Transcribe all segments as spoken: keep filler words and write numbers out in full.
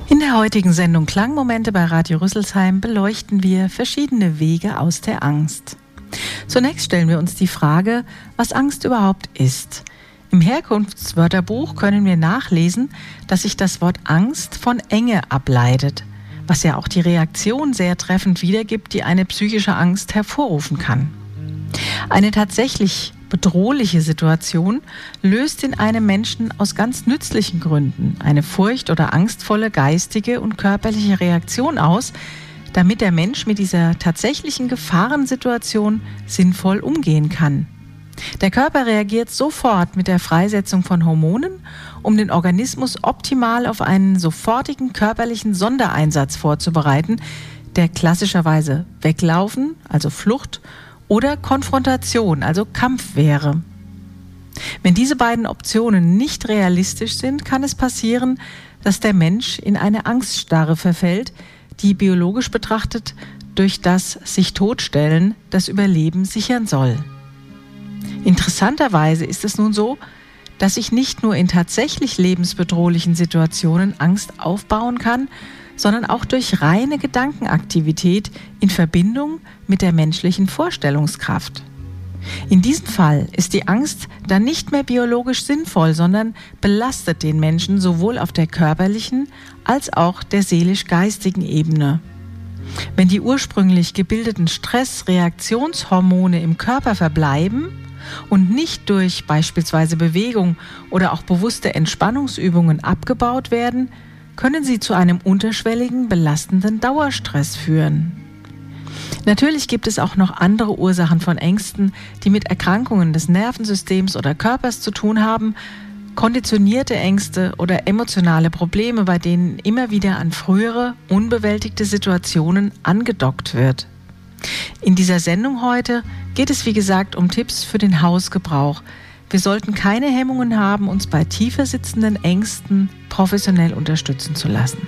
In der heutigen Sendung Klangmomente bei Radio Rüsselsheim beleuchten wir verschiedene Wege aus der Angst. Zunächst stellen wir uns die Frage, was Angst überhaupt ist. Im Herkunftswörterbuch können wir nachlesen, dass sich das Wort Angst von Enge ableitet, was ja auch die Reaktion sehr treffend wiedergibt, die eine psychische Angst hervorrufen kann. Eine tatsächlich bedrohliche Situation löst in einem Menschen aus ganz nützlichen Gründen eine furcht- oder angstvolle geistige und körperliche Reaktion aus, damit der Mensch mit dieser tatsächlichen Gefahrensituation sinnvoll umgehen kann. Der Körper reagiert sofort mit der Freisetzung von Hormonen, um den Organismus optimal auf einen sofortigen körperlichen Sondereinsatz vorzubereiten, der klassischerweise Weglaufen, also Flucht, oder Konfrontation, also Kampf wäre. Wenn diese beiden Optionen nicht realistisch sind, kann es passieren, dass der Mensch in eine Angststarre verfällt, die biologisch betrachtet durch das sich totstellen das Überleben sichern soll. Interessanterweise ist es nun so, dass sich nicht nur in tatsächlich lebensbedrohlichen Situationen Angst aufbauen kann, sondern auch durch reine Gedankenaktivität in Verbindung mit der menschlichen Vorstellungskraft. In diesem Fall ist die Angst dann nicht mehr biologisch sinnvoll, sondern belastet den Menschen sowohl auf der körperlichen als auch der seelisch-geistigen Ebene. Wenn die ursprünglich gebildeten Stressreaktionshormone im Körper verbleiben und nicht durch beispielsweise Bewegung oder auch bewusste Entspannungsübungen abgebaut werden, können sie zu einem unterschwelligen, belastenden Dauerstress führen. Natürlich gibt es auch noch andere Ursachen von Ängsten, die mit Erkrankungen des Nervensystems oder Körpers zu tun haben, konditionierte Ängste oder emotionale Probleme, bei denen immer wieder an frühere, unbewältigte Situationen angedockt wird. In dieser Sendung heute geht es wie gesagt um Tipps für den Hausgebrauch. Wir sollten keine Hemmungen haben, uns bei tiefer sitzenden Ängsten professionell unterstützen zu lassen.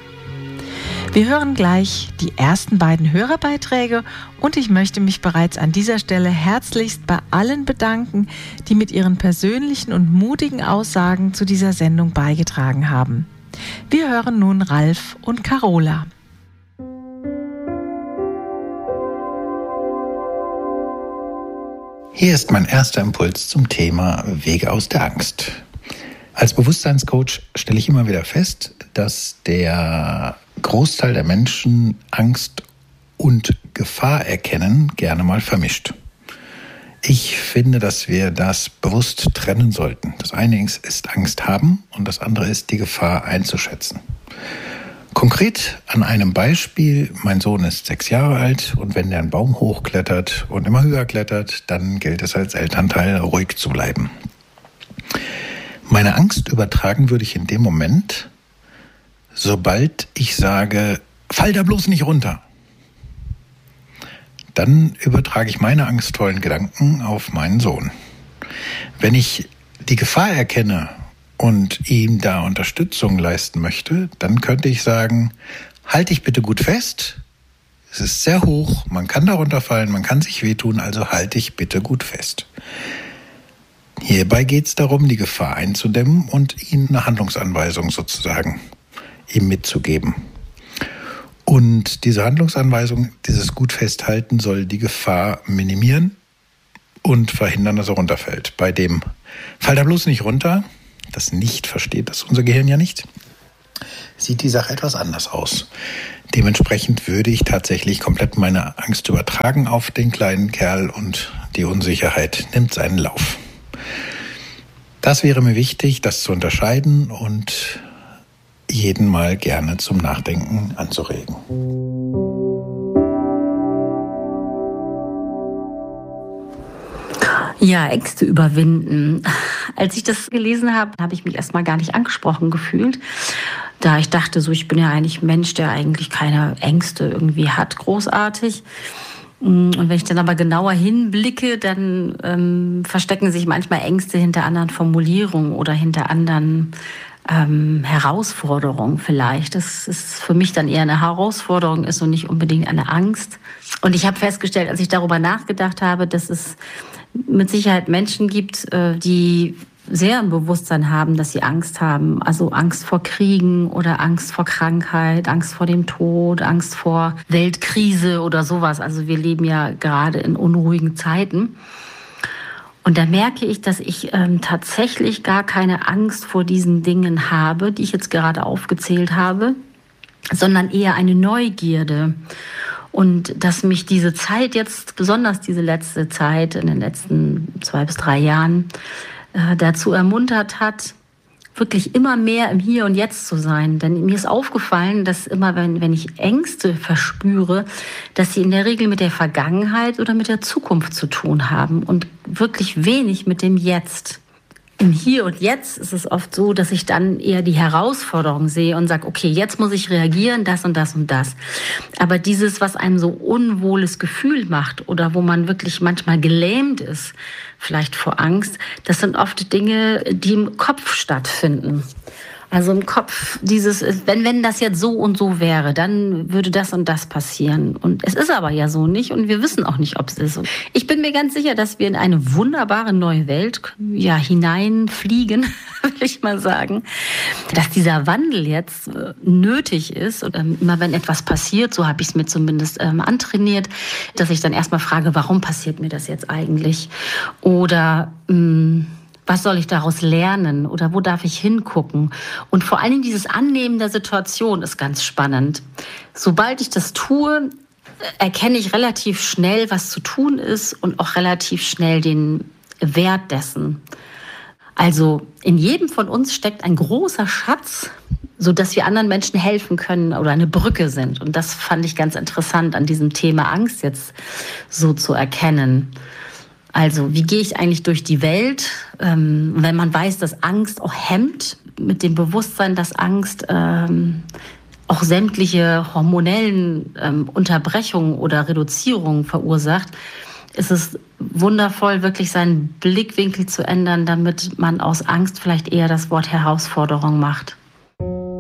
Wir hören gleich die ersten beiden Hörerbeiträge und ich möchte mich bereits an dieser Stelle herzlichst bei allen bedanken, die mit ihren persönlichen und mutigen Aussagen zu dieser Sendung beigetragen haben. Wir hören nun Ralf und Carola. Hier ist mein erster Impuls zum Thema Wege aus der Angst. Als Bewusstseinscoach stelle ich immer wieder fest, dass der Großteil der Menschen Angst und Gefahr erkennen gerne mal vermischt. Ich finde, dass wir das bewusst trennen sollten. Das eine ist Angst haben und das andere ist die Gefahr einzuschätzen. Konkret an einem Beispiel, mein Sohn ist sechs Jahre alt und wenn der einen Baum hochklettert und immer höher klettert, dann gilt es als Elternteil ruhig zu bleiben. Meine Angst übertragen würde ich in dem Moment, sobald ich sage, fall da bloß nicht runter. Dann übertrage ich meine angstvollen Gedanken auf meinen Sohn. Wenn ich die Gefahr erkenne und ihm da Unterstützung leisten möchte, dann könnte ich sagen, halt dich bitte gut fest, es ist sehr hoch, man kann darunter fallen, man kann sich wehtun, also halt dich bitte gut fest. Hierbei geht es darum, die Gefahr einzudämmen und ihm eine Handlungsanweisung sozusagen ihm mitzugeben. Und diese Handlungsanweisung, dieses gut festhalten, soll die Gefahr minimieren und verhindern, dass er runterfällt. Bei dem fall da bloß nicht runter, das nicht versteht das unser Gehirn ja nicht, sieht die Sache etwas anders aus. Dementsprechend würde ich tatsächlich komplett meine Angst übertragen auf den kleinen Kerl und die Unsicherheit nimmt seinen Lauf. Das wäre mir wichtig, das zu unterscheiden und jeden mal gerne zum Nachdenken anzuregen. Ja, Ängste überwinden. Als ich das gelesen habe, habe ich mich erstmal gar nicht angesprochen gefühlt, da ich dachte, so ich bin ja eigentlich ein Mensch, der eigentlich keine Ängste irgendwie hat, großartig. Und wenn ich dann aber genauer hinblicke, dann ähm, verstecken sich manchmal Ängste hinter anderen Formulierungen oder hinter anderen ähm, Herausforderungen vielleicht. Das ist für mich dann eher eine Herausforderung ist und nicht unbedingt eine Angst. Und ich habe festgestellt, als ich darüber nachgedacht habe, dass es mit Sicherheit Menschen gibt, die sehr im Bewusstsein haben, dass sie Angst haben. Also Angst vor Kriegen oder Angst vor Krankheit, Angst vor dem Tod, Angst vor Weltkrise oder sowas. Also wir leben ja gerade in unruhigen Zeiten. Und da merke ich, dass ich ähm, tatsächlich gar keine Angst vor diesen Dingen habe, die ich jetzt gerade aufgezählt habe, sondern eher eine Neugierde. Und dass mich diese Zeit jetzt, besonders diese letzte Zeit in den letzten zwei bis drei Jahren, äh, dazu ermuntert hat, wirklich immer mehr im Hier und Jetzt zu sein. Denn mir ist aufgefallen, dass immer, wenn, wenn ich Ängste verspüre, dass sie in der Regel mit der Vergangenheit oder mit der Zukunft zu tun haben und wirklich wenig mit dem Jetzt. Im Hier und Jetzt ist es oft so, dass ich dann eher die Herausforderung sehe und sage, okay, jetzt muss ich reagieren, das und das und das. Aber dieses, was einem so unwohles Gefühl macht oder wo man wirklich manchmal gelähmt ist, vielleicht vor Angst, das sind oft Dinge, die im Kopf stattfinden. Also im Kopf dieses, wenn, wenn das jetzt so und so wäre, dann würde das und das passieren. Und es ist aber ja so nicht und wir wissen auch nicht, ob es ist. Ich bin mir ganz sicher, dass wir in eine wunderbare neue Welt ja, hineinfliegen, will ich mal sagen. Dass dieser Wandel jetzt nötig ist und immer wenn etwas passiert, so habe ich es mir zumindest ähm, antrainiert, dass ich dann erstmal frage, warum passiert mir das jetzt eigentlich? Oder mh, was soll ich daraus lernen oder wo darf ich hingucken? Und vor allen Dingen dieses Annehmen der Situation ist ganz spannend. Sobald ich das tue, erkenne ich relativ schnell, was zu tun ist und auch relativ schnell den Wert dessen. Also in jedem von uns steckt ein großer Schatz, sodass wir anderen Menschen helfen können oder eine Brücke sind. Und das fand ich ganz interessant an diesem Thema Angst jetzt so zu erkennen. Also, wie gehe ich eigentlich durch die Welt, ähm, wenn man weiß, dass Angst auch hemmt, mit dem Bewusstsein, dass Angst ähm, auch sämtliche hormonellen ähm, Unterbrechungen oder Reduzierungen verursacht, ist es wundervoll, wirklich seinen Blickwinkel zu ändern, damit man aus Angst vielleicht eher das Wort Herausforderung macht.